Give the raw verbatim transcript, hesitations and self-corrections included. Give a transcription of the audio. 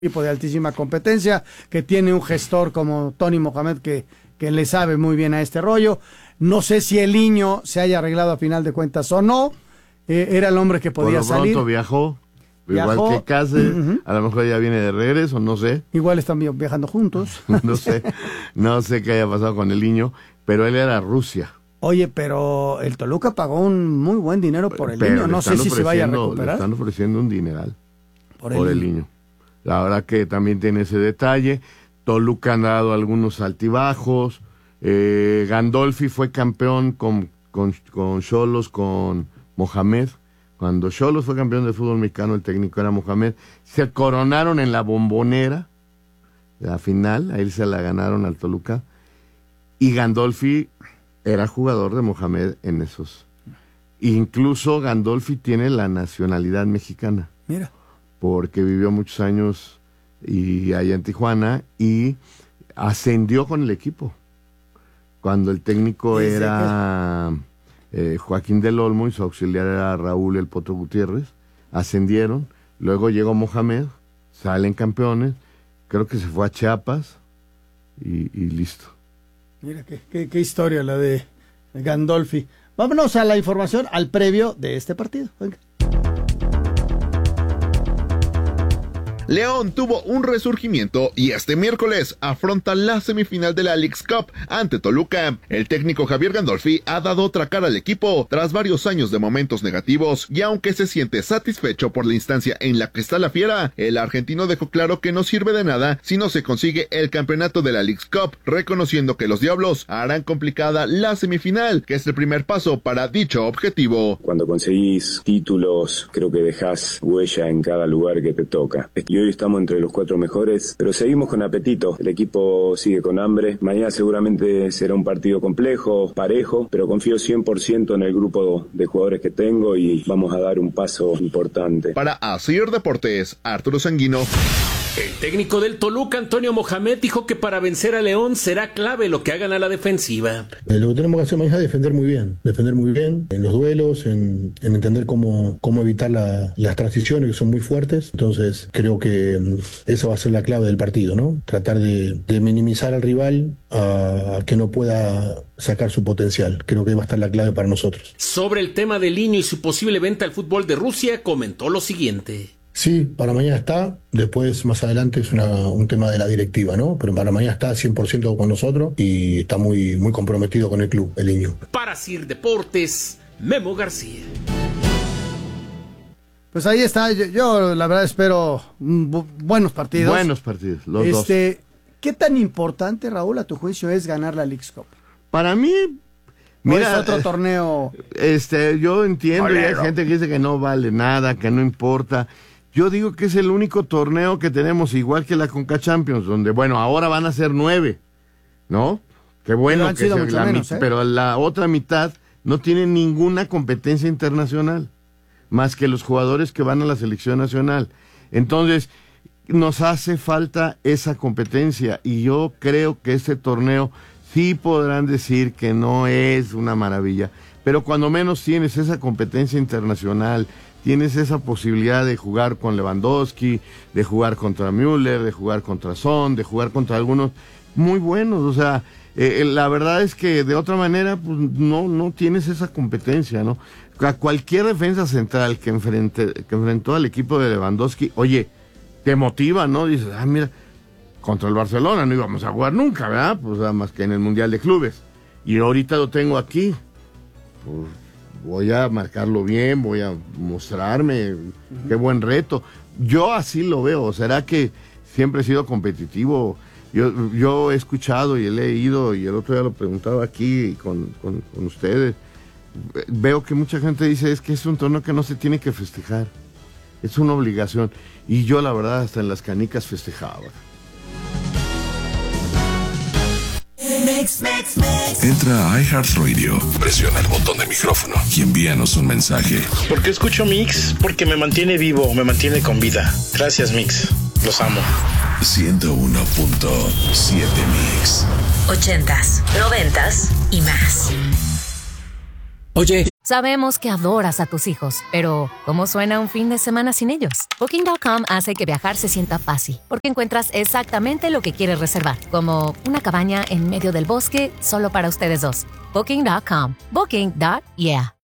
Equipo de altísima competencia, que tiene un gestor como Tony Mohamed que, que le sabe muy bien a este rollo. No sé si el niño se haya arreglado a final de cuentas o no. Eh, era el hombre que podía Por lo salir. pronto viajó, Viajó, igual que Case, uh-huh. A lo mejor ya viene de regreso, no sé. Igual están viajando juntos. No sé, no sé qué haya pasado con el niño, pero él era Rusia. Oye, pero el Toluca pagó un muy buen dinero por el pero niño. No sé si se vaya a recuperar. Le están ofreciendo un dineral por el, por el niño. niño. La verdad que también tiene ese detalle. Toluca han dado algunos altibajos. Eh, Gandolfi fue campeón con con con Xolos, con Mohamed. Cuando Xolos fue campeón de fútbol mexicano, el técnico era Mohamed. Se coronaron en la Bombonera, la final, ahí se la ganaron al Toluca. Y Gandolfi era jugador de Mohamed en esos. Incluso Gandolfi tiene la nacionalidad mexicana. Mira. Porque vivió muchos años y allá en Tijuana y ascendió con el equipo. Cuando el técnico ¿Ese era eh, Joaquín del Olmo y su auxiliar era Raúl El Potro Gutiérrez, ascendieron, luego llegó Mohamed, salen campeones, creo que se fue a Chiapas y, y listo. Mira qué, qué, qué historia la de Gandolfi. Vámonos a la información, al previo de este partido. Venga. León tuvo un resurgimiento y este miércoles afronta la semifinal de la Leagues Cup ante Toluca. El técnico Javier Gandolfi ha dado otra cara al equipo tras varios años de momentos negativos y aunque se siente satisfecho por la instancia en la que está la fiera, el argentino dejó claro que no sirve de nada si no se consigue el campeonato de la Leagues Cup, reconociendo que los Diablos harán complicada la semifinal, que es el primer paso para dicho objetivo. Cuando conseguís títulos, creo que dejás huella en cada lugar que te toca. Y hoy estamos entre los cuatro mejores, pero seguimos con apetito. El equipo sigue con hambre. Mañana seguramente será un partido complejo, parejo, pero confío cien por ciento en el grupo de jugadores que tengo y vamos a dar un paso importante. Para Asir Deportes, Arturo Sanguino. El técnico del Toluca, Antonio Mohamed, dijo que para vencer a León será clave lo que hagan a la defensiva. Eh, lo que tenemos que hacer mañana es defender muy bien, defender muy bien en los duelos, en, en entender cómo, cómo evitar la, las transiciones que son muy fuertes. Entonces creo que um, esa va a ser la clave del partido, ¿no? Tratar de, de minimizar al rival a, a que no pueda sacar su potencial. Creo que va a estar la clave para nosotros. Sobre el tema del niño y su posible venta al fútbol de Rusia, comentó lo siguiente. Sí, para mañana está, después más adelante es una, un tema de la directiva, ¿no? Pero para mañana está cien por ciento con nosotros y está muy, muy comprometido con el club, el niño. Para Sir Deportes, Memo García. Pues ahí está, yo, yo la verdad espero bu- buenos partidos. Buenos partidos, los este, dos. ¿Qué tan importante, Raúl, a tu juicio es ganar la Leagues Cup? Para mí... Mira, es otro eh, torneo. Este, yo entiendo, y hay Olero. gente que dice que no vale nada, que no importa. Yo digo que es el único torneo que tenemos, igual que la Conca Champions, donde, bueno, ahora van a ser nueve, ¿no? Qué bueno han que sido sea mucho la menos, mitad, ¿eh? pero la otra mitad no tiene ninguna competencia internacional, más que los jugadores que van a la selección nacional. Entonces, nos hace falta esa competencia, y yo creo que este torneo sí podrán decir que no es una maravilla, pero cuando menos tienes esa competencia internacional, tienes esa posibilidad de jugar con Lewandowski, de jugar contra Müller, de jugar contra Son, de jugar contra algunos muy buenos. O sea, eh, la verdad es que de otra manera pues no no tienes esa competencia, ¿no? A cualquier defensa central que enfrente, que enfrentó al equipo de Lewandowski, oye, te motiva, ¿no? Dices, ah, mira, contra el Barcelona no íbamos a jugar nunca, ¿verdad? Pues nada más que en el Mundial de Clubes. Y ahorita lo tengo aquí. Pues voy a marcarlo bien, voy a mostrarme, uh-huh. Qué buen reto. Yo así lo veo. ¿Será que siempre he sido competitivo? Yo, yo he escuchado y he leído, y el otro día lo preguntaba aquí con, con, con ustedes. Veo que mucha gente dice, es que es un torneo que no se tiene que festejar. Es una obligación. Y yo, la verdad, hasta en las canicas festejaba. Mix, mix, mix. Entra a iHeartRadio, presiona el botón de micrófono y envíanos un mensaje. ¿Por qué escucho Mix? Porque me mantiene vivo, me mantiene con vida. Gracias, Mix. Los amo. ciento uno punto siete Mix. Ochentas, noventas y más. Oye, Sabemos que adoras a tus hijos, pero ¿cómo suena un fin de semana sin ellos? Booking punto com hace que viajar se sienta fácil, porque encuentras exactamente lo que quieres reservar, como una cabaña en medio del bosque solo para ustedes dos. Booking punto com. Booking. Yeah.